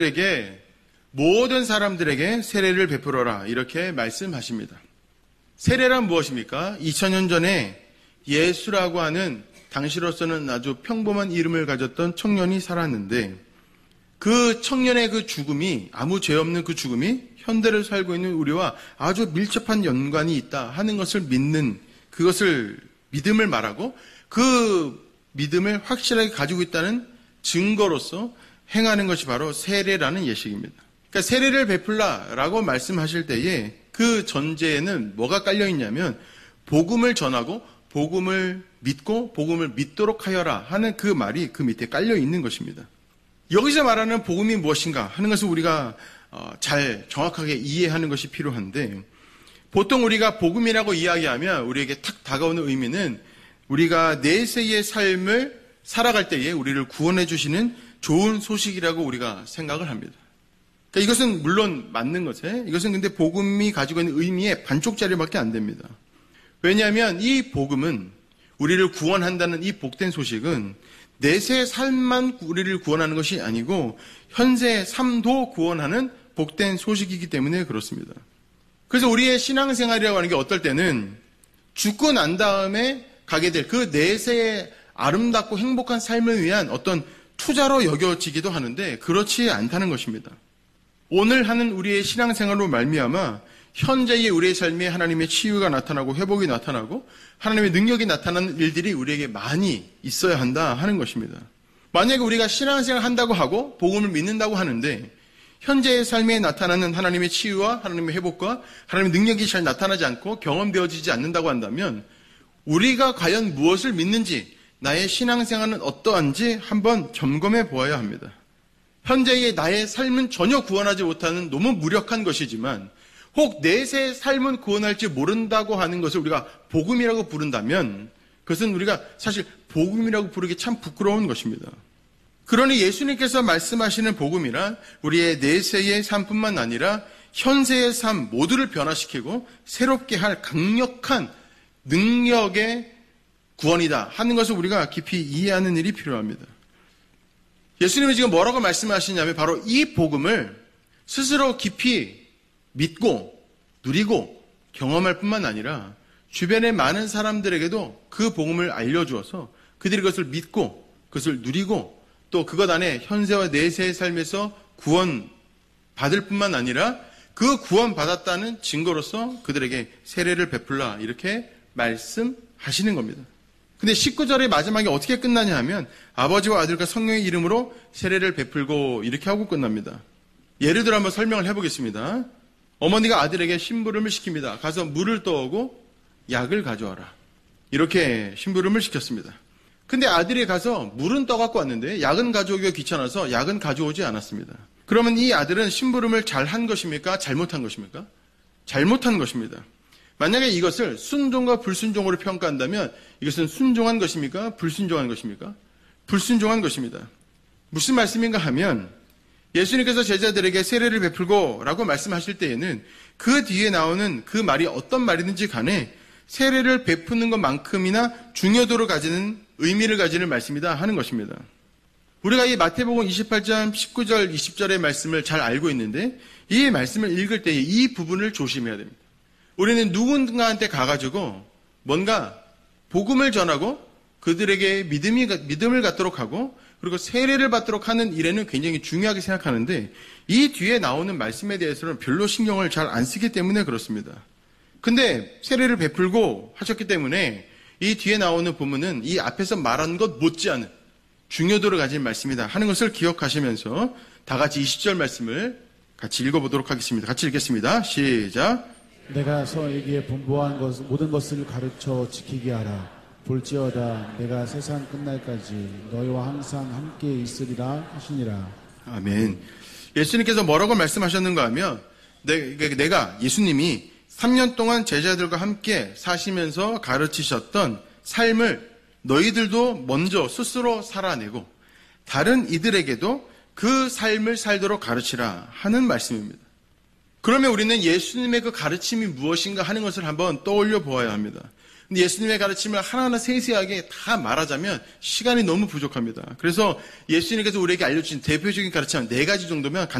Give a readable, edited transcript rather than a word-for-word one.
에게 모든 사람들에게 세례를 베풀어라 이렇게 말씀하십니다. 세례란 무엇입니까? 2000년 전에 예수라고 하는 당시로서는 아주 평범한 이름을 가졌던 청년이 살았는데 그 청년의 그 죽음이, 아무 죄 없는 그 죽음이 현대를 살고 있는 우리와 아주 밀접한 연관이 있다 하는 것을 믿는, 그것을 믿음을 말하고 그 믿음을 확실하게 가지고 있다는 증거로서 행하는 것이 바로 세례라는 예식입니다. 그러니까 세례를 베풀라라고 말씀하실 때에 그 전제에는 뭐가 깔려 있냐면 복음을 전하고 복음을 믿고 복음을 믿도록 하여라 하는 그 말이 그 밑에 깔려 있는 것입니다. 여기서 말하는 복음이 무엇인가 하는 것을 우리가 잘 정확하게 이해하는 것이 필요한데, 보통 우리가 복음이라고 이야기하면 우리에게 탁 다가오는 의미는 우리가 내세의 삶을 살아갈 때에 우리를 구원해 주시는 좋은 소식이라고 우리가 생각을 합니다. 그러니까 이것은 물론 맞는 것에, 이것은 근데 복음이 가지고 있는 의미의 반쪽짜리밖에 안 됩니다. 왜냐하면 이 복음은, 우리를 구원한다는 이 복된 소식은 내세의 삶만 우리를 구원하는 것이 아니고 현세의 삶도 구원하는 복된 소식이기 때문에 그렇습니다. 그래서 우리의 신앙생활이라고 하는 게 어떨 때는 죽고 난 다음에 가게 될 그 내세의 아름답고 행복한 삶을 위한 어떤 투자로 여겨지기도 하는데 그렇지 않다는 것입니다. 오늘 하는 우리의 신앙생활로 말미암아 현재의 우리의 삶에 하나님의 치유가 나타나고 회복이 나타나고 하나님의 능력이 나타나는 일들이 우리에게 많이 있어야 한다 하는 것입니다. 만약에 우리가 신앙생활을 한다고 하고 복음을 믿는다고 하는데 현재의 삶에 나타나는 하나님의 치유와 하나님의 회복과 하나님의 능력이 잘 나타나지 않고 경험되어지지 않는다고 한다면 우리가 과연 무엇을 믿는지, 나의 신앙생활은 어떠한지 한번 점검해 보아야 합니다. 현재의 나의 삶은 전혀 구원하지 못하는 너무 무력한 것이지만 혹 내세의 삶은 구원할지 모른다고 하는 것을 우리가 복음이라고 부른다면 그것은 우리가 사실 복음이라고 부르기 참 부끄러운 것입니다. 그러니 예수님께서 말씀하시는 복음이란 우리의 내세의 삶뿐만 아니라 현세의 삶 모두를 변화시키고 새롭게 할 강력한 능력의 구원이다 하는 것을 우리가 깊이 이해하는 일이 필요합니다. 예수님이 지금 뭐라고 말씀하시냐면 바로 이 복음을 스스로 깊이 믿고 누리고 경험할 뿐만 아니라 주변의 많은 사람들에게도 그 복음을 알려주어서 그들이 그것을 믿고 그것을 누리고 또 그것 안에 현세와 내세의 삶에서 구원 받을 뿐만 아니라 그 구원 받았다는 증거로서 그들에게 세례를 베풀라 이렇게 말씀하시는 겁니다. 근데 19절의 마지막에 어떻게 끝나냐 하면 아버지와 아들과 성령의 이름으로 세례를 베풀고 이렇게 하고 끝납니다. 예를 들어 한번 설명을 해보겠습니다. 어머니가 아들에게 심부름을 시킵니다. 가서 물을 떠오고 약을 가져와라. 이렇게 심부름을 시켰습니다. 근데 아들이 가서 물은 떠갖고 왔는데 약은 가져오기가 귀찮아서 약은 가져오지 않았습니다. 그러면 이 아들은 심부름을 잘한 것입니까? 잘못한 것입니까? 잘못한 것입니다. 만약에 이것을 순종과 불순종으로 평가한다면 이것은 순종한 것입니까? 불순종한 것입니까? 불순종한 것입니다. 무슨 말씀인가 하면 예수님께서 제자들에게 세례를 베풀고 라고 말씀하실 때에는 그 뒤에 나오는 그 말이 어떤 말이든지 간에 세례를 베푸는 것만큼이나 중요도를 가지는 의미를 가지는 말씀이다 하는 것입니다. 우리가 이 마태복음 28장 19절 20절의 말씀을 잘 알고 있는데 이 말씀을 읽을 때에 이 부분을 조심해야 됩니다. 우리는 누군가한테 가가지고 뭔가 복음을 전하고 그들에게 믿음을 갖도록 하고 그리고 세례를 받도록 하는 일에는 굉장히 중요하게 생각하는데 이 뒤에 나오는 말씀에 대해서는 별로 신경을 잘 안 쓰기 때문에 그렇습니다. 근데 세례를 베풀고 하셨기 때문에 이 뒤에 나오는 부분은 이 앞에서 말한 것 못지않은 중요도를 가진 말씀이다 하는 것을 기억하시면서 다 같이 20절 말씀을 같이 읽어보도록 하겠습니다. 같이 읽겠습니다. 시작. 내가 너에게 분부한 모든 것을 가르쳐 지키게 하라. 볼지어다 내가 세상 끝날까지 너희와 항상 함께 있으리라 하시니라. 아멘. 예수님께서 뭐라고 말씀하셨는가 하면 내가 예수님이 3년 동안 제자들과 함께 사시면서 가르치셨던 삶을 너희들도 먼저 스스로 살아내고 다른 이들에게도 그 삶을 살도록 가르치라 하는 말씀입니다. 그러면 우리는 예수님의 그 가르침이 무엇인가 하는 것을 한번 떠올려 보아야 합니다. 근데 예수님의 가르침을 하나하나 세세하게 다 말하자면 시간이 너무 부족합니다. 그래서 예수님께서 우리에게 알려주신 대표적인 가르침 4가지 정도면